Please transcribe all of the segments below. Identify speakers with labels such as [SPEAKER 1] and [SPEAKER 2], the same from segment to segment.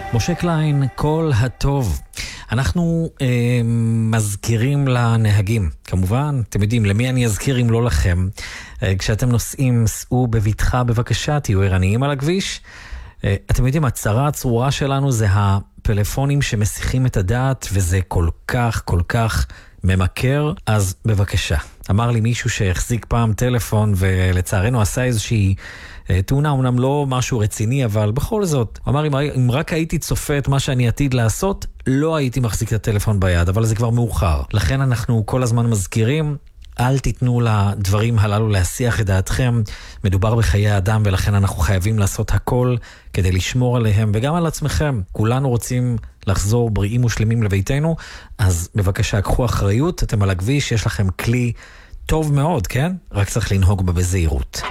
[SPEAKER 1] משה קליין, כל הטוב. אנחנו מזכירים לנהגים, כמובן, אתם יודעים, למי אני אזכיר אם לא לכם. כשאתם נוסעים, סעו בביטחה בבקשה, תהיו ערניים על הכביש. אתם יודעים, הצרה הצרורה שלנו זה הפלאפונים שמסיחים את הדעת, וזה כל כך ממכר, אז בבקשה. אמר לי מישהו שהחזיק פעם טלפון ולצערנו עשה איזושהי תאונה, אמנם לא משהו רציני, אבל בכל זאת. אמר, אם רק הייתי צופה את מה שאני עתיד לעשות, לא הייתי מחזיק את הטלפון ביד, אבל זה כבר מאוחר. לכן אנחנו כל הזמן מזכירים, אל תיתנו לדברים הללו להסיח את דעתכם. מדובר בחיי אדם, ולכן אנחנו חייבים לעשות הכל כדי לשמור עליהם וגם על עצמכם. כולנו רוצים לחזור בריאים ושלמים לביתנו, אז בבקשה, קחו אחריות, אתם על הכביש, יש לכם כלי טוב מאוד, כן? רק צריך לנהוג בה בזהירות.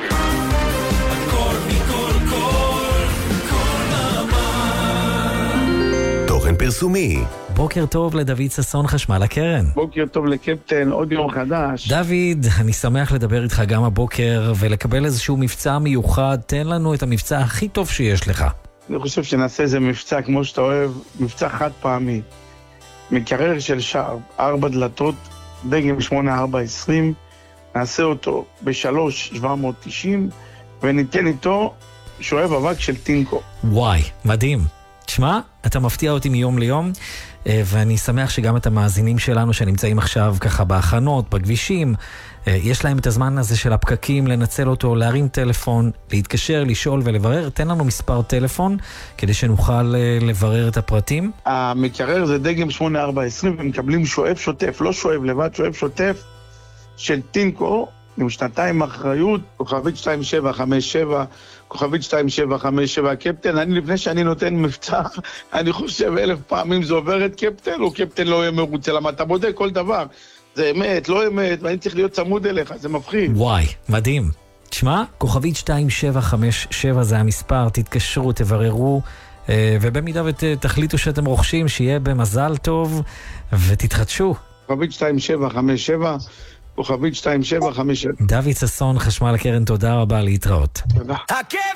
[SPEAKER 2] תוכן פרסומי.
[SPEAKER 1] בוקר טוב לדוד ששון, חשמל הקרן.
[SPEAKER 3] בוקר טוב לקפטן, עוד יום חדש.
[SPEAKER 1] דוד, אני שמח לדבר איתך גם הבוקר ולקבל איזשהו מבצע מיוחד. תן לנו את המבצע הכי טוב שיש לך.
[SPEAKER 3] אני חושב שנעשה איזה מבצע כמו שאתה אוהב, מבצע חד פעמי. מקרר של שער, 4 דלתות, דגם 8420, נעשה אותו ב-3,790 וניתן איתו שואב אבק של טינקו.
[SPEAKER 1] וואי, מדהים. תשמע, אתה מפתיע אותי מיום ליום, ואני שמח שגם את המאזינים שלנו שנמצאים עכשיו ככה בהכנות, בכבישים, יש להם את הזמן הזה של הפקקים, לנצל אותו, להרים טלפון, להתקשר, לשאול ולברר. תן לנו מספר טלפון כדי שנוכל לברר את הפרטים.
[SPEAKER 3] המקרר זה דגם 8420 ומקבלים שואב שוטף, לא שואב לבד, שואב שוטף של טינקו, עם 2 אחריות, כוכבית 2757, כוכבית 2757, קפטן, אני לפני שאני נותן מבצע, אני חושב 1,000 פעמים זה עוברת קפטן, או קפטן לא יהיה מרוצה, למה אתה בודק כל דבר, זה אמת, לא אמת, ואני צריך להיות צמוד אליך, זה מפחיד.
[SPEAKER 1] וואי, מדהים. תשמע, כוכבית 2757 זה המספר, תתקשרו, תבררו, ובמידה ותחליטו שאתם רוכשים, שיהיה במזל טוב, ותתחדשו.
[SPEAKER 3] כוכבית 2757, כוכבית 2757.
[SPEAKER 1] דוד ששון, חשמל הקרן, תודה רבה, להתראות.
[SPEAKER 3] תודה.